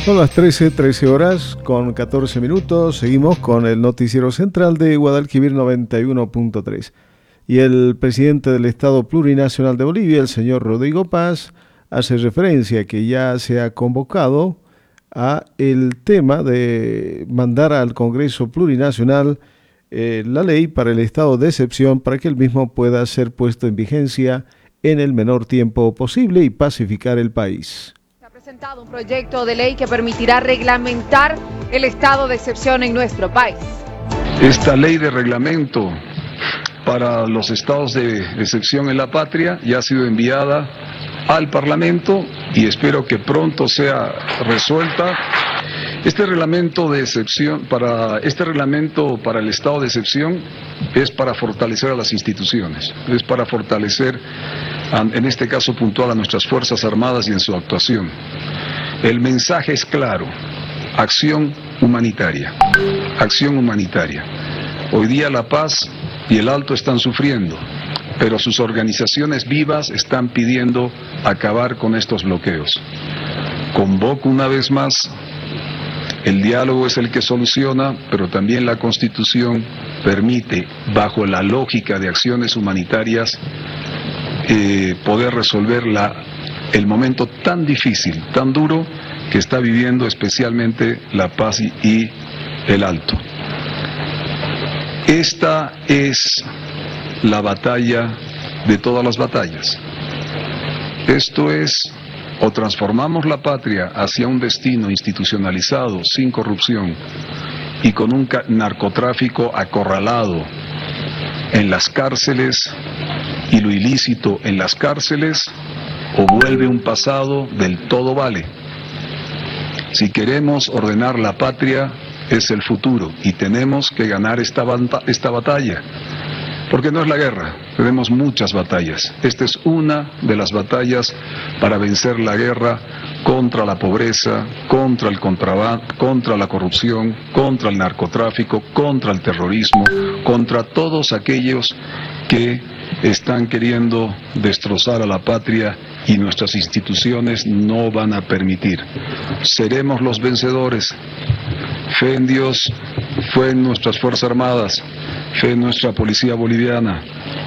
Son las 13 horas con 14 minutos. Seguimos con el noticiero central de Guadalquivir 91.3. Y el presidente del Estado Plurinacional de Bolivia, el señor Rodrigo Paz, hace referencia a que ya se ha convocado a el tema de mandar al Congreso Plurinacional la ley para el estado de excepción para que el mismo pueda ser puesto en vigencia en el menor tiempo posible y pacificar el país. Se ha presentado un proyecto de ley que permitirá reglamentar el estado de excepción en nuestro país. Esta ley de reglamento para los estados de excepción en la patria ya ha sido enviada al Parlamento y espero que pronto sea resuelta. Este reglamento para el estado de excepción es para fortalecer a las instituciones, es para fortalecer, en este caso puntual, a nuestras Fuerzas Armadas y en su actuación. El mensaje es claro: acción humanitaria, acción humanitaria. Hoy día La Paz y el Alto están sufriendo, pero sus organizaciones vivas están pidiendo acabar con estos bloqueos. Convoco una vez más: el diálogo es el que soluciona, pero también la Constitución permite, bajo la lógica de acciones humanitarias, poder resolver el momento tan difícil, tan duro, que está viviendo especialmente La Paz y el Alto. Esta es la batalla de todas las batallas. Esto es: o transformamos la patria hacia un destino institucionalizado, sin corrupción y con un narcotráfico acorralado en las cárceles y lo ilícito en las cárceles, o vuelve un pasado del todo vale. Si queremos ordenar la patria, es el futuro y tenemos que ganar esta batalla. Porque no es la guerra, tenemos muchas batallas. Esta es una de las batallas para vencer la guerra contra la pobreza, contra el contrabando, contra la corrupción, contra el narcotráfico, contra el terrorismo, contra todos aquellos que están queriendo destrozar a la patria y nuestras instituciones no van a permitir. Seremos los vencedores. Fe en Dios, fe en nuestras Fuerzas Armadas, fe en nuestra Policía Boliviana.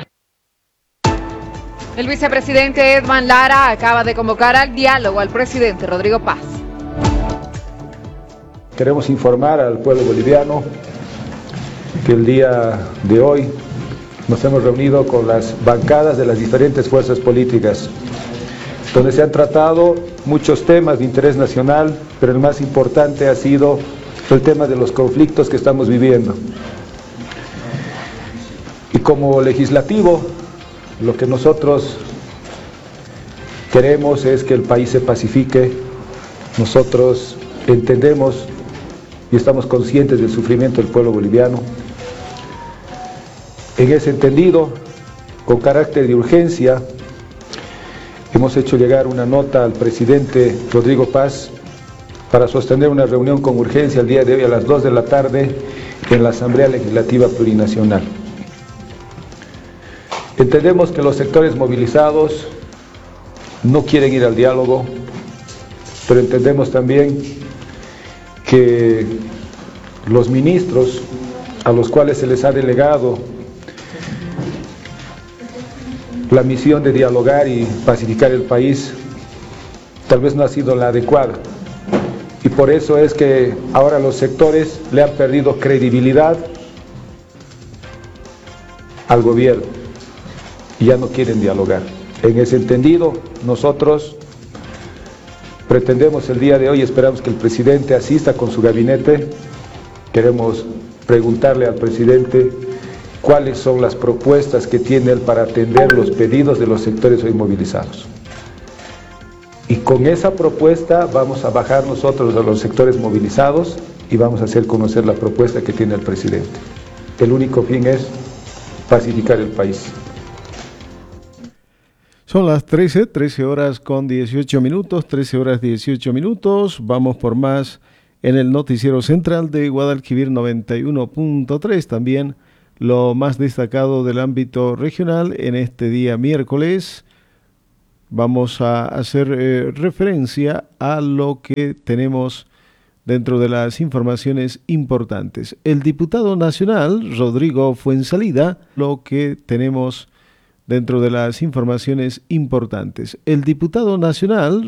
El vicepresidente Edman Lara acaba de convocar al diálogo al presidente Rodrigo Paz. Queremos informar al pueblo boliviano que el día de hoy nos hemos reunido con las bancadas de las diferentes fuerzas políticas, donde se han tratado muchos temas de interés nacional, pero el más importante ha sido el tema de los conflictos que estamos viviendo. Y como legislativo, lo que nosotros queremos es que el país se pacifique. Nosotros entendemos y estamos conscientes del sufrimiento del pueblo boliviano. En ese entendido, con carácter de urgencia, hemos hecho llegar una nota al presidente Rodrigo Paz para sostener una reunión con urgencia el día de hoy a las 2 de la tarde en la Asamblea Legislativa Plurinacional. Entendemos que los sectores movilizados no quieren ir al diálogo, pero entendemos también que los ministros a los cuales se les ha delegado la misión de dialogar y pacificar el país tal vez no ha sido la adecuada. Y por eso es que ahora los sectores le han perdido credibilidad al gobierno y ya no quieren dialogar. En ese entendido, nosotros pretendemos el día de hoy, esperamos que el presidente asista con su gabinete. Queremos preguntarle al presidente cuáles son las propuestas que tiene él para atender los pedidos de los sectores hoy movilizados. Y con esa propuesta vamos a bajar nosotros a los sectores movilizados y vamos a hacer conocer la propuesta que tiene el presidente. El único fin es pacificar el país. Son las 13 horas con 18 minutos, 13 horas 18 minutos. Vamos por más en el noticiero central de Guadalquivir 91.3. También lo más destacado del ámbito regional en este día miércoles vamos a hacer referencia a lo que tenemos dentro de las informaciones importantes. El diputado nacional, Rodrigo Fuenzalida, lo que tenemos dentro de las informaciones importantes. El diputado nacional,